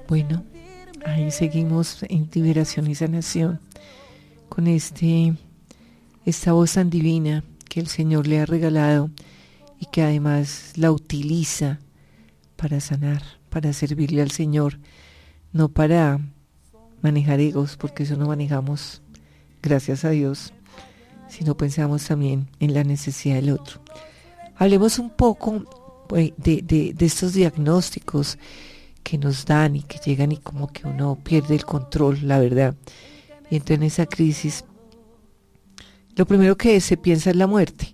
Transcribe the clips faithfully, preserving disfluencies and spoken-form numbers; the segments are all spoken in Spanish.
Bueno, ahí seguimos en Liberación y Sanación con este esta voz tan divina que el Señor le ha regalado y que además la utiliza para sanar, para servirle al Señor, no para manejar egos, porque eso no manejamos, gracias a Dios, sino pensamos también en la necesidad del otro. Hablemos un poco pues, de, de, de estos diagnósticos que nos dan y que llegan y como que uno pierde el control, la verdad. Y entonces en esa crisis, lo primero que se piensa es la muerte.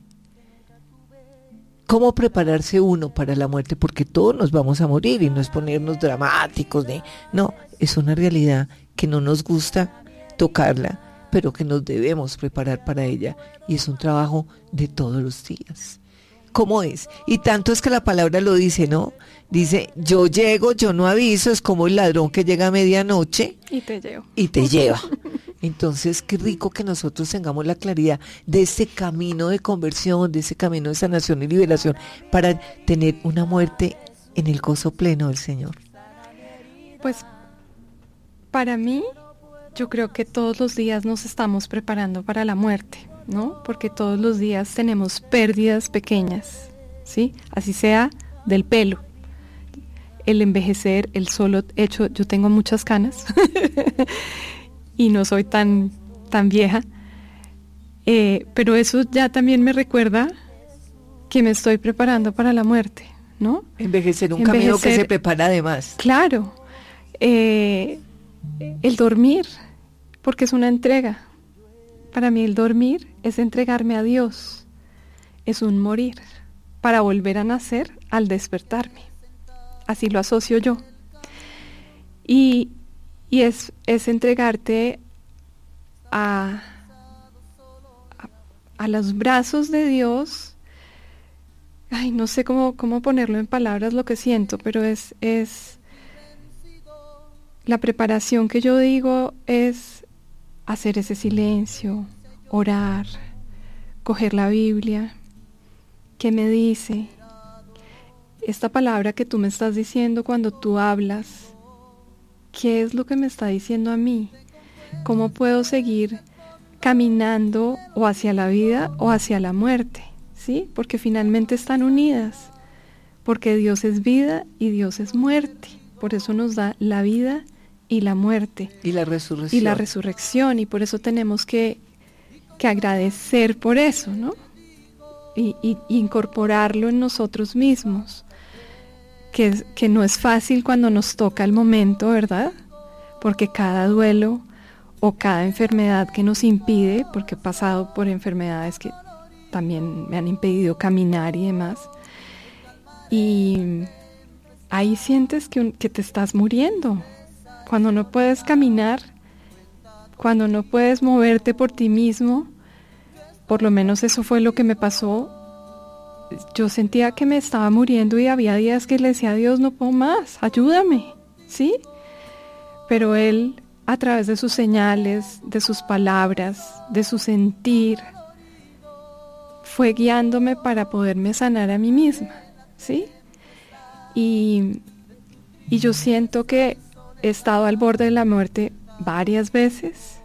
¿Cómo prepararse uno para la muerte? Porque todos nos vamos a morir y no es ponernos dramáticos. De, no, es una realidad que no nos gusta tocarla, pero que nos debemos preparar para ella. Y es un trabajo de todos los días. ¿Cómo es? Y tanto es que la palabra lo dice, ¿no? Dice, yo llego, yo no aviso, es como el ladrón que llega a medianoche y te llevo. Y te lleva. Entonces, qué rico que nosotros tengamos la claridad de ese camino de conversión, de ese camino de sanación y liberación, para tener una muerte en el gozo pleno del Señor. Pues, para mí, yo creo que todos los días nos estamos preparando para la muerte, ¿no? Porque todos los días tenemos pérdidas pequeñas, ¿sí? Así sea del pelo. El envejecer, el solo hecho, yo tengo muchas canas y no soy tan, tan vieja, eh, pero eso ya también me recuerda que me estoy preparando para la muerte, ¿no? Envejecer, un Envejecer, camino que se prepara además. Claro, eh, el dormir, porque es una entrega. Para mí el dormir es entregarme a Dios, es un morir, para volver a nacer al despertarme. Así lo asocio yo. Y, y es, es entregarte a, a, a los brazos de Dios. Ay, no sé cómo, cómo ponerlo en palabras lo que siento, pero es, es la preparación que yo digo es hacer ese silencio, orar, coger la Biblia, ¿qué me dice? Esta palabra que tú me estás diciendo cuando tú hablas, ¿qué es lo que me está diciendo a mí? ¿Cómo puedo seguir caminando o hacia la vida o hacia la muerte? ¿Sí? Porque finalmente están unidas, porque Dios es vida y Dios es muerte, por eso nos da la vida y la muerte. Y la resurrección. Y la resurrección, y por eso tenemos que, que agradecer por eso, ¿no? Y, y, y incorporarlo en nosotros mismos. Que, que no es fácil cuando nos toca el momento, ¿verdad? Porque cada duelo o cada enfermedad que nos impide, porque he pasado por enfermedades que también me han impedido caminar y demás, y ahí sientes que, un, que te estás muriendo, cuando no puedes caminar, cuando no puedes moverte por ti mismo. Por lo menos eso fue lo que me pasó. Yo sentía que me estaba muriendo y había días que le decía a Dios, no puedo más, ayúdame, ¿sí? Pero Él, a través de sus señales, de sus palabras, de su sentir, fue guiándome para poderme sanar a mí misma, ¿sí? Y, y yo siento que he estado al borde de la muerte varias veces,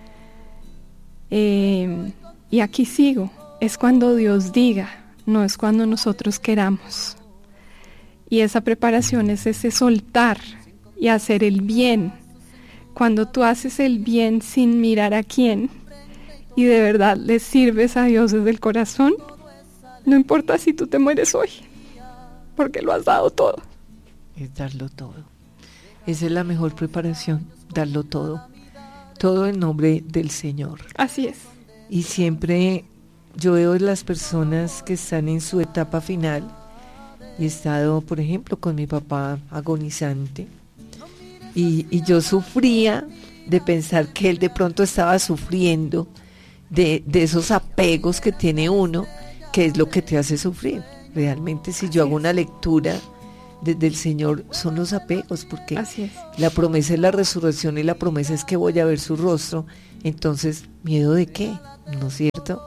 eh, y aquí sigo. Es cuando Dios diga, no es cuando nosotros queramos. Y esa preparación es ese soltar y hacer el bien. Cuando tú haces el bien sin mirar a quién y de verdad le sirves a Dios desde el corazón, no importa si tú te mueres hoy, porque lo has dado todo. Es darlo todo. Esa es la mejor preparación, darlo todo. Todo en nombre del Señor. Así es. Y siempre yo veo las personas que están en su etapa final, y he estado, por ejemplo, con mi papá agonizante, y, y yo sufría de pensar que él de pronto estaba sufriendo de, de esos apegos que tiene uno, que es lo que te hace sufrir. Realmente, si yo hago una lectura desde el Señor, son los apegos, porque Así es. La promesa es la resurrección y la promesa es que voy a ver su rostro. Entonces, ¿miedo de qué? ¿No es cierto?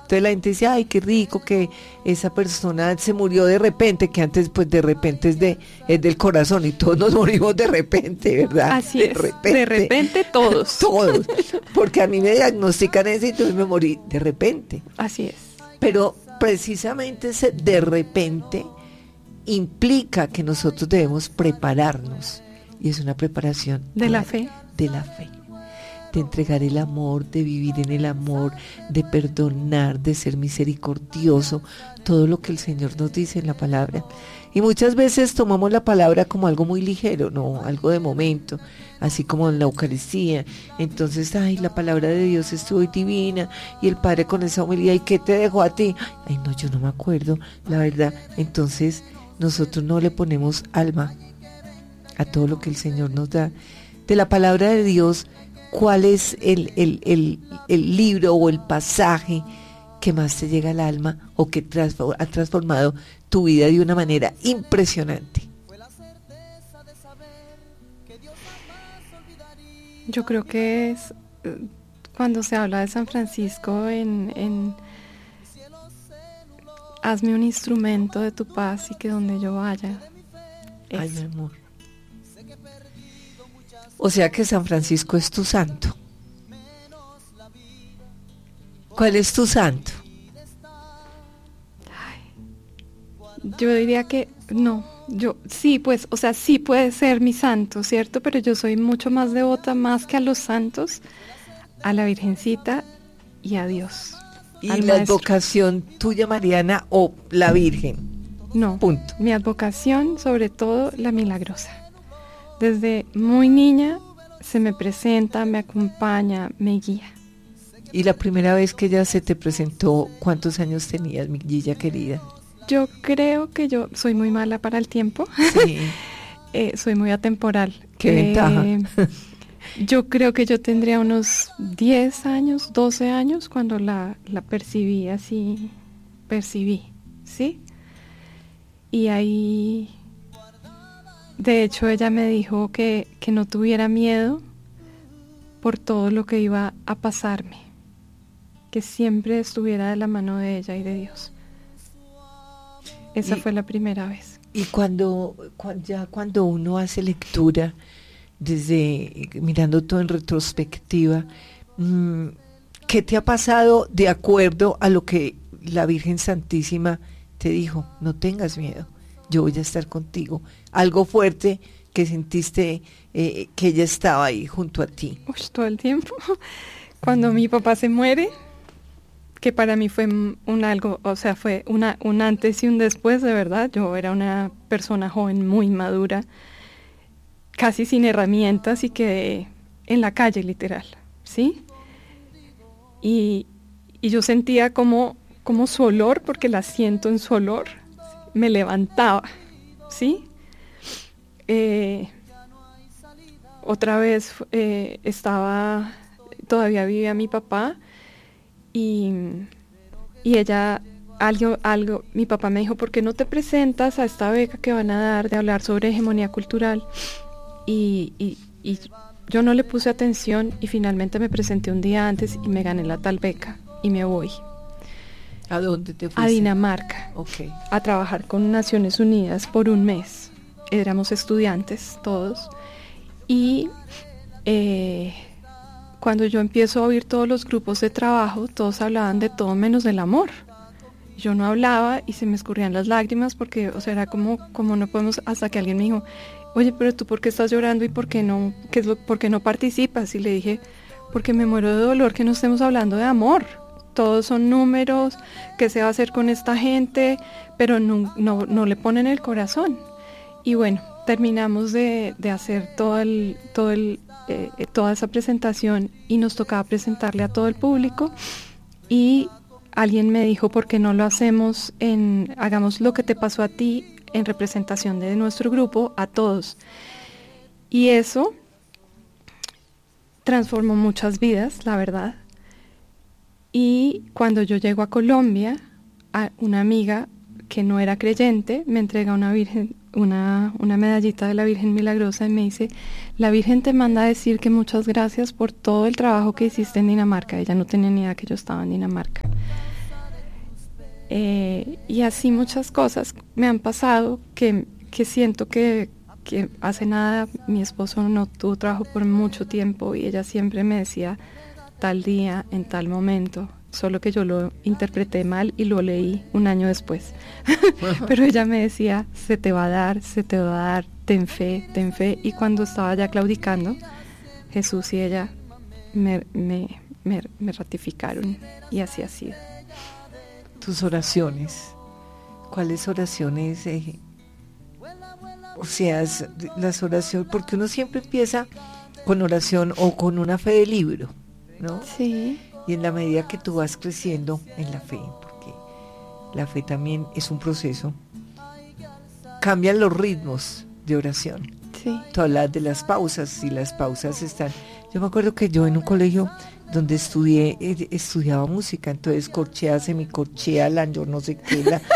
Entonces la gente dice, ay, qué rico que esa persona se murió de repente, que antes pues de repente es de es del corazón y todos nos morimos de repente, ¿verdad? Así de es, repente, de repente todos. Todos, porque a mí me diagnostican eso y entonces me morí de repente. Así es. Pero precisamente ese de repente implica que nosotros debemos prepararnos, y es una preparación de la fe. De la fe. De entregar el amor, de vivir en el amor, de perdonar, de ser misericordioso, todo lo que el Señor nos dice en la palabra. Y muchas veces tomamos la palabra como algo muy ligero, no, algo de momento, así como en la Eucaristía. Entonces, ay, la palabra de Dios es hoy divina, y el Padre con esa humildad, ¿y qué te dejó a ti? Ay, no, yo no me acuerdo, la verdad. Entonces, nosotros no le ponemos alma a todo lo que el Señor nos da. De la palabra de Dios, ¿cuál es el, el, el, el libro o el pasaje que más te llega al alma o que transform, ha transformado tu vida de una manera impresionante? Yo creo que es cuando se habla de San Francisco en, en hazme un instrumento de tu paz y que donde yo vaya. Ay, mi amor. O sea que San Francisco es tu santo. ¿Cuál es tu santo? Ay, yo diría que no, yo sí, pues, o sea, sí puede ser mi santo, ¿cierto? Pero yo soy mucho más devota, más que a los santos, a la Virgencita y a Dios. ¿Y la advocación tuya, Mariana, o la Virgen? No, punto. Mi advocación, sobre todo, la milagrosa. Desde muy niña se me presenta, me acompaña, me guía. ¿Y la primera vez que ella se te presentó, cuántos años tenías, mi Gilla querida? Yo creo que yo soy muy mala para el tiempo. Sí. eh, soy muy atemporal. Qué eh, ventaja. Yo creo que yo tendría unos diez años, doce años cuando la, la percibí así, percibí, ¿sí? Y ahí... De hecho, ella me dijo que, que no tuviera miedo por todo lo que iba a pasarme, que siempre estuviera de la mano de ella y de Dios. Esa y, fue la primera vez. Y cuando, cuando ya cuando uno hace lectura, desde mirando todo en retrospectiva, mmm, ¿qué te ha pasado de acuerdo a lo que la Virgen Santísima te dijo? No tengas miedo. Yo voy a estar contigo. Algo fuerte que sentiste eh, que ella estaba ahí junto a ti. Uy, todo el tiempo. Cuando mi papá se muere, que para mí fue un algo, o sea, fue una, un antes y un después, de verdad. Yo era una persona joven muy madura, casi sin herramientas y quedé en la calle, literal, ¿sí? Y, y yo sentía como, como su olor, porque la siento en su olor, me levantaba, ¿sí? Eh, otra vez eh, estaba, todavía vivía mi papá y, y ella, algo, algo, mi papá me dijo, ¿por qué no te presentas a esta beca que van a dar de hablar sobre hegemonía cultural? Y, y, y yo no le puse atención y finalmente me presenté un día antes y me gané la tal beca y me voy. ¿A dónde te fuiste? A Dinamarca, okay. A trabajar con Naciones Unidas por un mes. Éramos estudiantes todos y eh, cuando yo empiezo a oír todos los grupos de trabajo, todos hablaban de todo menos del amor. Yo no hablaba y se me escurrían las lágrimas porque, o sea, era como, como no podemos, hasta que alguien me dijo, oye, pero tú ¿por qué estás llorando y por qué no, qué es lo, por qué no participas? Y le dije, porque me muero de dolor que no estemos hablando de amor. Todos son números, ¿qué se va a hacer con esta gente? Pero no, no, no le ponen el corazón. Y bueno, terminamos de, de hacer todo el, todo el, eh, toda esa presentación y nos tocaba presentarle a todo el público. Y alguien me dijo, ¿por qué no lo hacemos en, hagamos lo que te pasó a ti en representación de nuestro grupo a todos? Y eso transformó muchas vidas, la verdad. Y cuando yo llego a Colombia, a una amiga que no era creyente me entrega una virgen, una, una medallita de la Virgen Milagrosa y me dice, la Virgen te manda a decir que muchas gracias por todo el trabajo que hiciste en Dinamarca. Ella no tenía ni idea que yo estaba en Dinamarca. Eh, y así muchas cosas me han pasado que, que siento que, que hace nada mi esposo no tuvo trabajo por mucho tiempo y ella siempre me decía tal día, en tal momento, solo que yo lo interpreté mal y lo leí un año después. Pero ella me decía, se te va a dar, se te va a dar, ten fe, ten fe. Y cuando estaba ya claudicando, Jesús y ella me, me, me, me ratificaron y así ha sido. Tus oraciones, ¿cuáles oraciones? Eh, o sea, las oraciones, porque uno siempre empieza con oración o con una fe de libro, ¿no? Sí. Y en la medida que tú vas creciendo en la fe, porque la fe también es un proceso, cambian los ritmos de oración. Sí. Tú hablas de las pausas, y las pausas están... Yo me acuerdo que yo en un colegio donde estudié, eh, estudiaba música, entonces corchea, semicorchea, la yo no sé qué, la...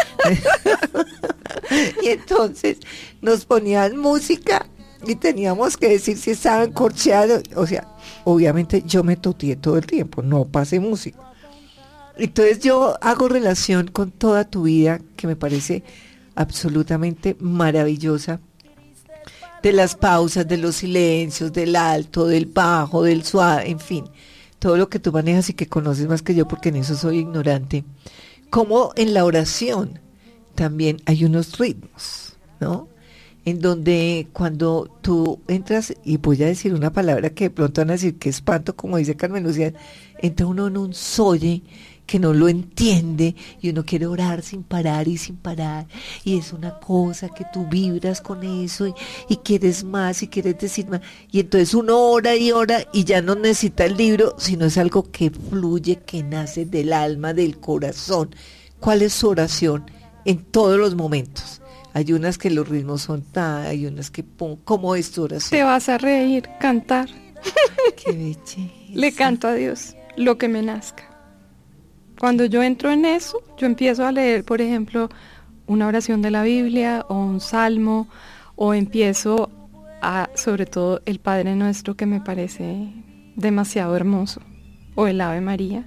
y entonces nos ponían música y teníamos que decir si estaban corcheados, o sea, obviamente yo me toteé todo el tiempo, no pasé música. Entonces yo hago relación con toda tu vida, que me parece absolutamente maravillosa, de las pausas, de los silencios, del alto, del bajo, del suave, en fin, todo lo que tú manejas y que conoces más que yo, porque en eso soy ignorante. Como en la oración también hay unos ritmos, ¿no? En donde cuando tú entras, y voy a decir una palabra que de pronto van a decir que espanto, como dice Carmen Lucía, entra uno en un soye que no lo entiende y uno quiere orar sin parar y sin parar, y es una cosa que tú vibras con eso y, y quieres más y quieres decir más, y entonces uno ora y ora y ya no necesita el libro, sino es algo que fluye, que nace del alma, del corazón. ¿Cuál es su oración en todos los momentos? Hay unas que los ritmos son tan, hay unas que, ¿cómo es tu oración? Te vas a reír, cantar. Qué belleza. Le canto a Dios lo que me nazca. Cuando yo entro en eso, yo empiezo a leer, por ejemplo, una oración de la Biblia o un salmo, o empiezo a, sobre todo, el Padre Nuestro, que me parece demasiado hermoso, o el Ave María.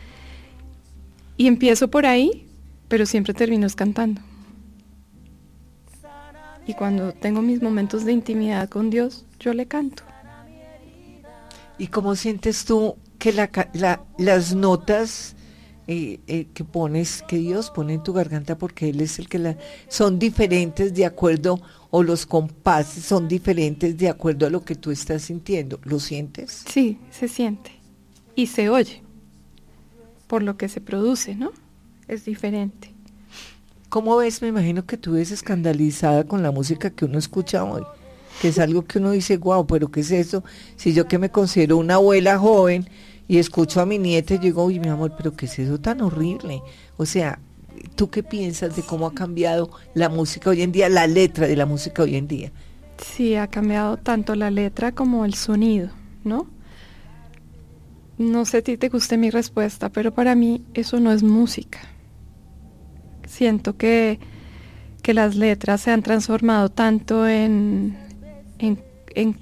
Y empiezo por ahí, pero siempre termino cantando. Y cuando tengo mis momentos de intimidad con Dios, yo le canto. ¿Y cómo sientes tú que la, la, las notas eh, eh, que pones, que Dios pone en tu garganta, porque Él es el que la... son diferentes de acuerdo, o los compases son diferentes de acuerdo a lo que tú estás sintiendo? ¿Lo sientes? Sí, se siente. Y se oye, por lo que se produce, ¿no? Es diferente. ¿Cómo ves? Me imagino que tú ves escandalizada con la música que uno escucha hoy, que es algo que uno dice, wow, pero ¿qué es eso? Si yo, que me considero una abuela joven y escucho a mi nieta, yo digo, uy, mi amor, pero ¿qué es eso tan horrible? O sea, ¿tú qué piensas de cómo ha cambiado la música hoy en día, la letra de la música hoy en día? Sí, ha cambiado tanto la letra como el sonido, ¿no? No sé si te guste mi respuesta, pero para mí eso no es música. Siento que, que las letras se han transformado tanto en, en, en,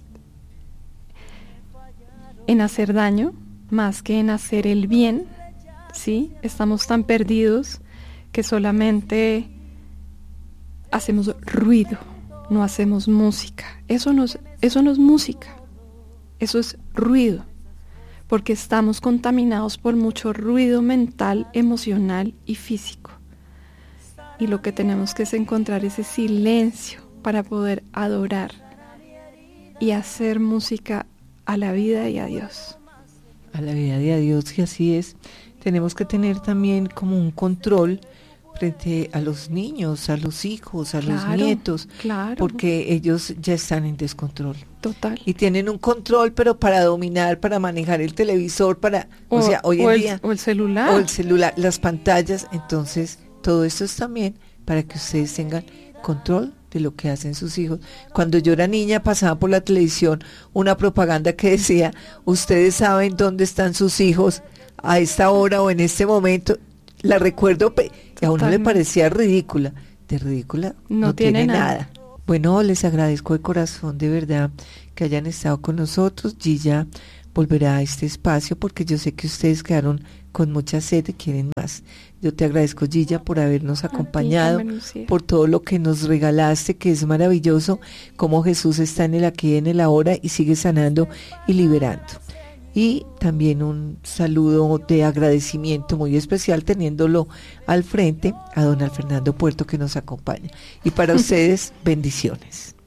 en hacer daño, más que en hacer el bien, ¿sí? Estamos tan perdidos que solamente hacemos ruido, no hacemos música. Eso no es, eso no es música, eso es ruido, porque estamos contaminados por mucho ruido mental, emocional y físico. Y lo que tenemos que es encontrar ese silencio para poder adorar y hacer música a la vida y a Dios. A la vida y a Dios, y así es. Tenemos que tener también como un control frente a los niños, a los hijos, a Claro, los nietos, claro. porque ellos ya están en descontrol. Total. Y tienen un control, pero para dominar, para manejar el televisor, para, o, o sea, hoy o en el, día... O el celular. O el celular, las pantallas, entonces... Todo esto es también para que ustedes tengan control de lo que hacen sus hijos. Cuando yo era niña pasaba por la televisión una propaganda que decía, ustedes saben dónde están sus hijos a esta hora o en este momento. La recuerdo, y a uno le parecía ridícula. De ridícula no, no tiene, tiene nada. nada. Bueno, les agradezco de corazón, de verdad, que hayan estado con nosotros. Gilla volverá a este espacio, porque yo sé que ustedes quedaron con mucha sed y quieren más. Yo te agradezco, Gilla, por habernos acompañado, por todo lo que nos regalaste, que es maravilloso, cómo Jesús está en el aquí y en el ahora y sigue sanando y liberando. Y también un saludo de agradecimiento muy especial, teniéndolo al frente, a don Fernando Puerto, que nos acompaña. Y para ustedes, bendiciones.